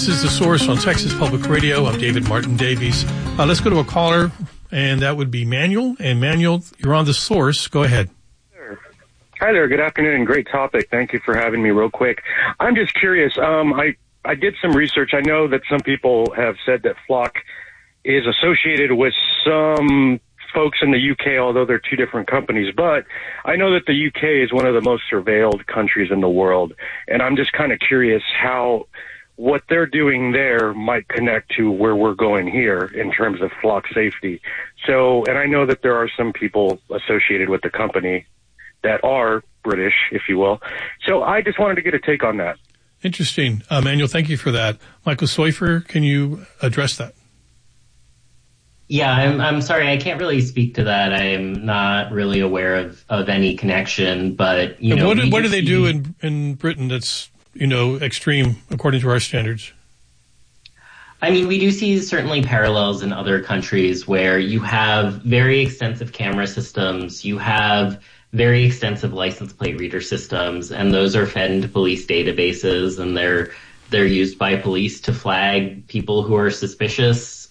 This is The Source on Texas Public Radio. I'm David Martin Davies. Let's go to a caller, and that would be Manuel. And Manuel, you're on The Source. Go ahead. Hi there. Good afternoon. Great topic. Thank you for having me real quick. I'm just curious. I did some research. I know that some people have said that Flock is associated with some folks in the UK, although they're two different companies. But I know that the UK is one of the most surveilled countries in the world. And I'm just kind of curious how what they're doing there might connect to where we're going here in terms of Flock safety. So, and I know that there are some people associated with the company that are British, if you will. So I just wanted to get a take on that. Interesting. Manuel, thank you for that. Michael Seufer, can you address that? Yeah, I'm sorry. I can't really speak to that. I'm not really aware of any connection, but, you know. What do they do in Britain that's, you know, extreme according to our standards? I mean, we do see certainly parallels in other countries where you have very extensive camera systems, you have very extensive license plate reader systems, and those are fed into police databases, and they're used by police to flag people who are suspicious,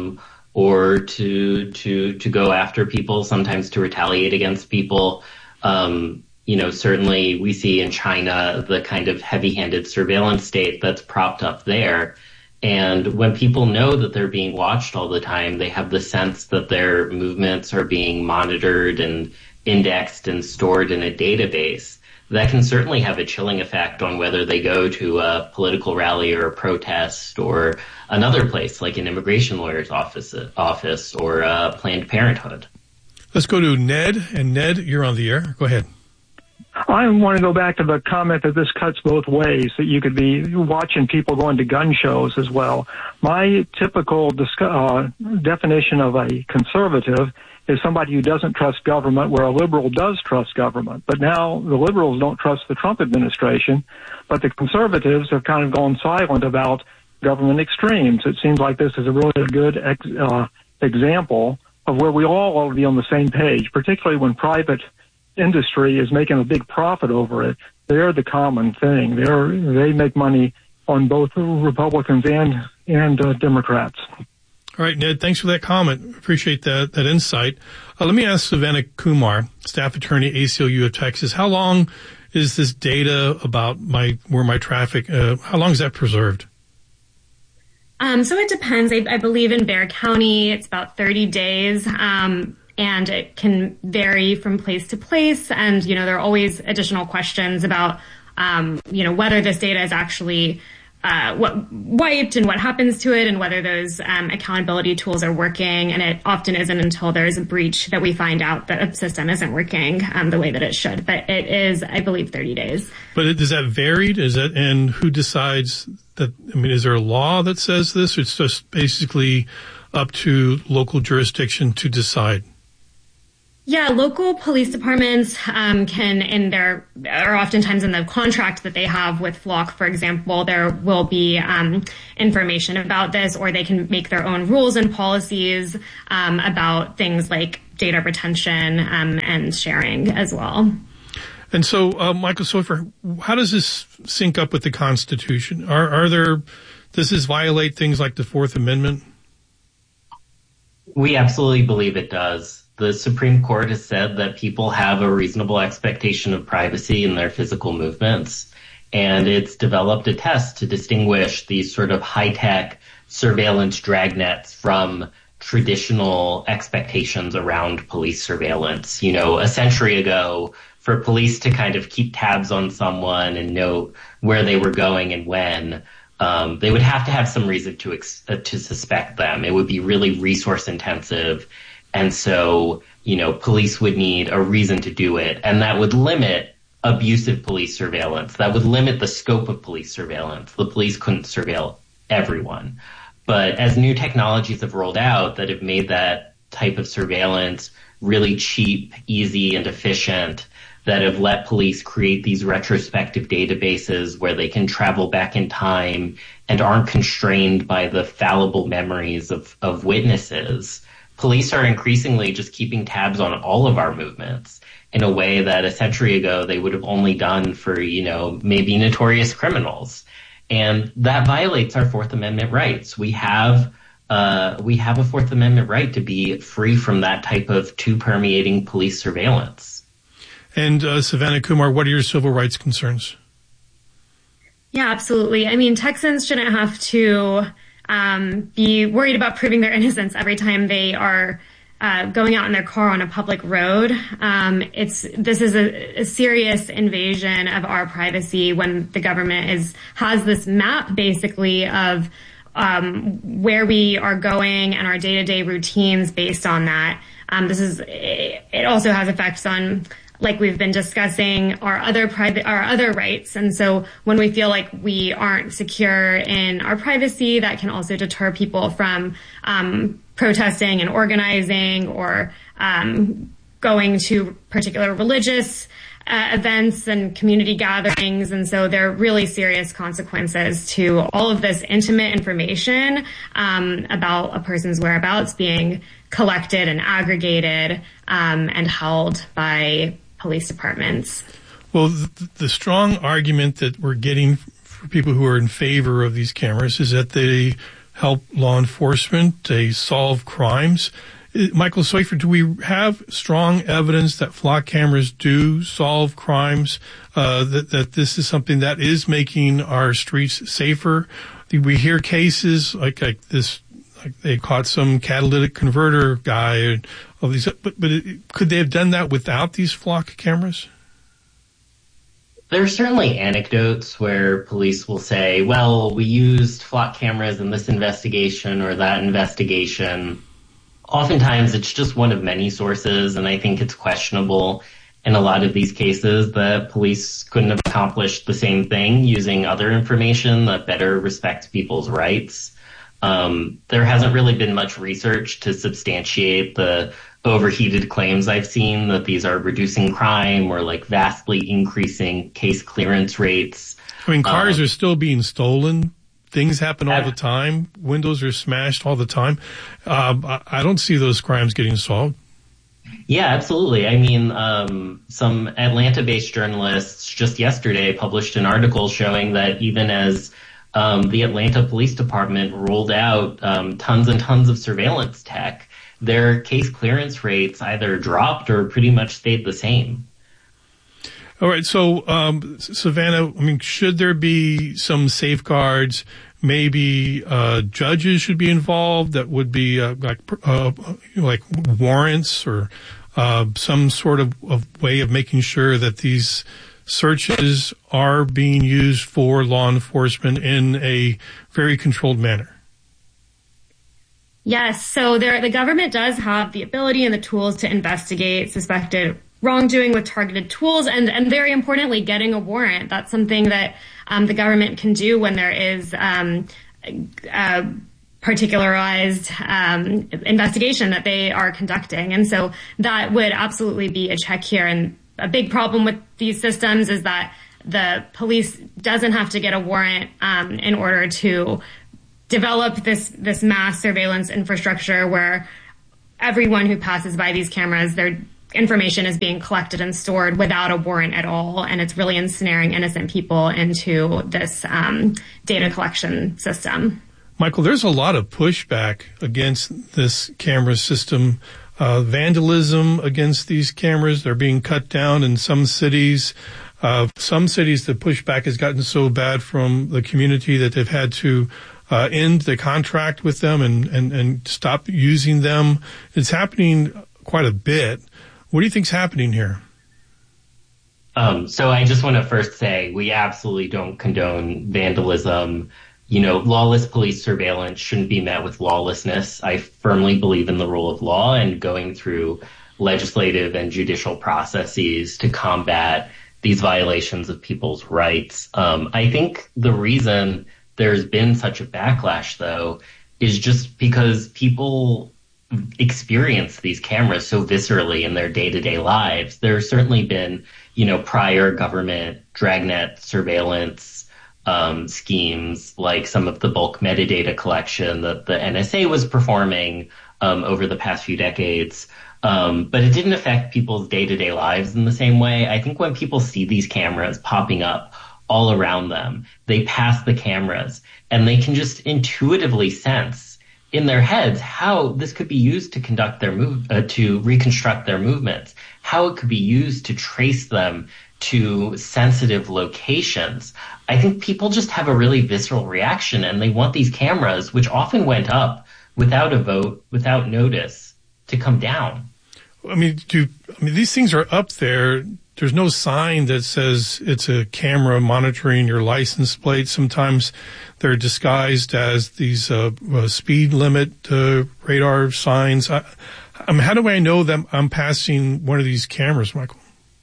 or to go after people, sometimes to retaliate against people. You know, certainly we see in China the kind of heavy-handed surveillance state that's propped up there. And when people know that they're being watched all the time, they have the sense that their movements are being monitored and indexed and stored in a database. That can certainly have a chilling effect on whether they go to a political rally or a protest or another place like an immigration lawyer's office or Planned Parenthood. Let's go to Ned. And Ned, you're on the air. Go ahead. I want to go back to the comment that this cuts both ways, that you could be watching people going to gun shows as well. My typical definition of a conservative is somebody who doesn't trust government, where a liberal does trust government. But now the liberals don't trust the Trump administration, but the conservatives have kind of gone silent about government extremes. It seems like this is a really good example of where we all ought to be on the same page, particularly when private industry is making a big profit over it. They're the common thing. They make money on both Republicans and Democrats. All right, Ned, thanks for that comment. Appreciate that insight. Let me ask Savannah Kumar, staff attorney, ACLU of Texas. How long is this data about where my traffic, how long is that preserved? So it depends. I believe in Bexar County, it's about 30 days. And it can vary from place to place. And, you know, there are always additional questions about, you know, whether this data is actually wiped and what happens to it and whether those accountability tools are working. And it often isn't until there's a breach that we find out that a system isn't working the way that it should. But it is, I believe, 30 days. But is that varied? And who decides that? I mean, is there a law that says this? Or it's just basically up to local jurisdiction to decide? Yeah, local police departments or oftentimes in the contract that they have with Flock, for example, there will be information about this, or they can make their own rules and policies about things like data retention and sharing as well. And so, Michael Seufer, how does this sync up with the Constitution? Does this violate things like the Fourth Amendment? We absolutely believe it does. The Supreme Court has said that people have a reasonable expectation of privacy in their physical movements, and it's developed a test to distinguish these sort of high-tech surveillance dragnets from traditional expectations around police surveillance. You know, a century ago, for police to kind of keep tabs on someone and know where they were going and when, they would have to have some reason to suspect them. It would be really resource intensive. And so, you know, police would need a reason to do it. And that would limit abusive police surveillance. That would limit the scope of police surveillance. The police couldn't surveil everyone. But as new technologies have rolled out that have made that type of surveillance really cheap, easy, and efficient, that have let police create these retrospective databases where they can travel back in time and aren't constrained by the fallible memories of witnesses, police are increasingly just keeping tabs on all of our movements in a way that a century ago they would have only done for, you know, maybe notorious criminals. And that violates our Fourth Amendment rights. We have a Fourth Amendment right to be free from that type of too permeating police surveillance. And Savannah Kumar, what are your civil rights concerns? Yeah, absolutely. I mean, Texans shouldn't have to be worried about proving their innocence every time they are going out in their car on a public road. This is a serious invasion of our privacy when the government has this map basically of where we are going and our day-to-day routines based on that. It also has effects on, like we've been discussing, our other rights. And so when we feel like we aren't secure in our privacy, that can also deter people from protesting and organizing or going to particular religious events and community gatherings. And so there are really serious consequences to all of this intimate information about a person's whereabouts being collected and aggregated and held by police departments. Well, the strong argument that we're getting for people who are in favor of these cameras is that they help law enforcement, they solve crimes. Michael Seufer, do we have strong evidence that flock cameras do solve crimes, that this is something that is making our streets safer? We hear cases like this, like they caught some catalytic converter guy and all these, but could they have done that without these flock cameras? There are certainly anecdotes where police will say, well, we used flock cameras in this investigation or that investigation. Oftentimes, it's just one of many sources, and I think it's questionable in a lot of these cases that police couldn't have accomplished the same thing using other information that better respects people's rights. There hasn't really been much research to substantiate the overheated claims I've seen that these are reducing crime or like vastly increasing case clearance rates. I mean, cars are still being stolen. Things happen all the time. Windows are smashed all the time. I don't see those crimes getting solved. Yeah, absolutely. I mean, some Atlanta-based journalists just yesterday published an article showing that even as the Atlanta Police Department rolled out tons and tons of surveillance tech, their case clearance rates either dropped or pretty much stayed the same. All right. So, Savannah, I mean, should there be some safeguards? Maybe judges should be involved. That would be like warrants or some sort of way of making sure that these searches are being used for law enforcement in a very controlled manner. Yes. So the government does have the ability and the tools to investigate suspected wrongdoing with targeted tools and very importantly, getting a warrant. That's something that the government can do when there is particularized investigation that they are conducting. And so that would absolutely be a check here. And a big problem with these systems is that the police doesn't have to get a warrant in order to develop this mass surveillance infrastructure where everyone who passes by these cameras, their information is being collected and stored without a warrant at all. And it's really ensnaring innocent people into this data collection system. Michael, there's a lot of pushback against this camera system, vandalism against these cameras. They're being cut down in some cities. Some cities, the pushback has gotten so bad from the community that they've had to end the contract with them and stop using them. It's happening quite a bit. What do you think's happening here? So I just want to first say we absolutely don't condone vandalism. You know, lawless police surveillance shouldn't be met with lawlessness. I firmly believe in the rule of law and going through legislative and judicial processes to combat these violations of people's rights. I think the reason there's been such a backlash, though, is just because people experience these cameras so viscerally in their day-to-day lives. There's certainly been, prior government dragnet surveillance schemes, like some of the bulk metadata collection that the NSA was performing over the past few decades. But it didn't affect people's day-to-day lives in the same way. I think when people see these cameras popping up all around them. They pass the cameras, and they can just intuitively sense in their heads how this could be used to conduct their to reconstruct their movements, how it could be used to trace them to sensitive locations. I think people just have a really visceral reaction, and they want these cameras, which often went up without a vote, without notice, to come down. I mean, these things are up there. There's no sign that says it's a camera monitoring your license plate. Sometimes they're disguised as these speed limit radar signs. How do I know that I'm passing one of these cameras, Michael?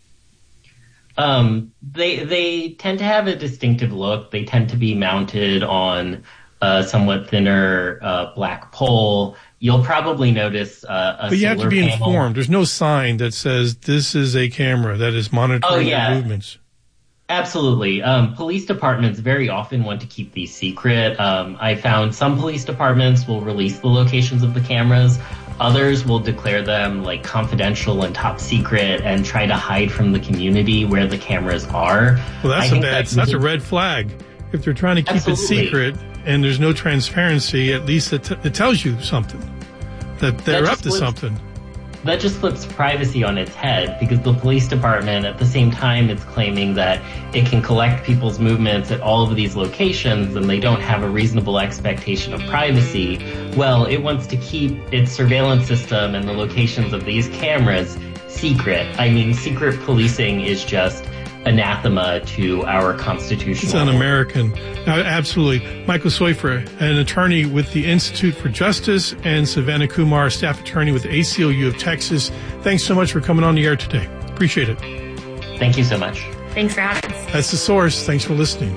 They tend to have a distinctive look. They tend to be mounted on a somewhat thinner black pole. You'll probably notice a But you have to be panel. informed. There's no sign that says this is a camera that is monitoring your movements. Absolutely. Police departments very often want to keep these secret. I found some police departments will release the locations of the cameras. Others will declare them like confidential and top secret and try to hide from the community where the cameras are. Well, that's a red flag. If they're trying to keep it secret and there's no transparency, at least it tells you something, that they're up to something. That just flips privacy on its head, because the police department, at the same time, it's claiming that it can collect people's movements at all of these locations and they don't have a reasonable expectation of privacy. Well, it wants to keep its surveillance system and the locations of these cameras secret. I mean, secret policing is just anathema to our constitutional. It's un-American. Absolutely. Michael Seufer, an attorney with the Institute for Justice, and Savannah Kumar, staff attorney with ACLU of Texas. Thanks so much for coming on the air today. Appreciate it. Thank you so much. Thanks for having us. That's The Source. Thanks for listening.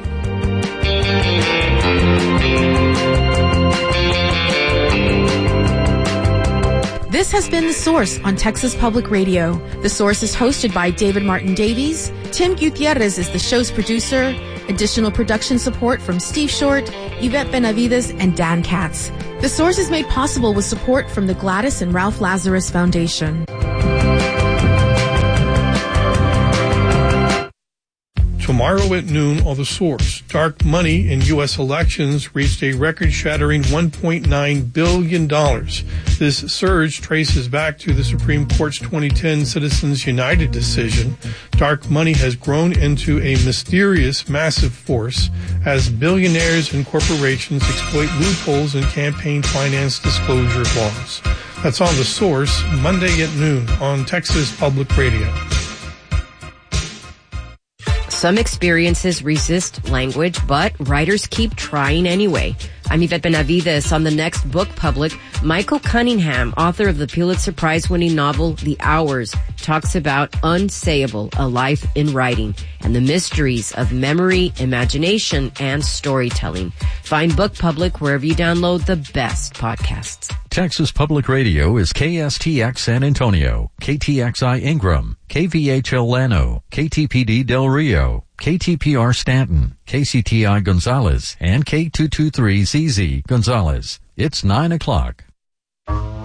This has been The Source on Texas Public Radio. The Source is hosted by David Martin Davies. Tim Gutierrez is the show's producer. Additional production support from Steve Short, Yvette Benavides, and Dan Katz. The Source is made possible with support from the Gladys and Ralph Lazarus Foundation. Tomorrow at noon on The Source, dark money in U.S. elections reached a record-shattering $1.9 billion. This surge traces back to the Supreme Court's 2010 Citizens United decision. Dark money has grown into a mysterious, massive force as billionaires and corporations exploit loopholes in campaign finance disclosure laws. That's on The Source, Monday at noon on Texas Public Radio. Some experiences resist language, but writers keep trying anyway. I'm Yvette Benavides. On the next Book Public, Michael Cunningham, author of the Pulitzer Prize-winning novel The Hours, talks about Unsayable, A Life in Writing, and the mysteries of memory, imagination, and storytelling. Find Book Public wherever you download the best podcasts. Texas Public Radio is KSTX San Antonio, KTXI Ingram, KVHL Llano, KTPD Del Rio, KTPR Stanton, KCTI Gonzales, and K223ZZ Gonzales. It's 9 o'clock.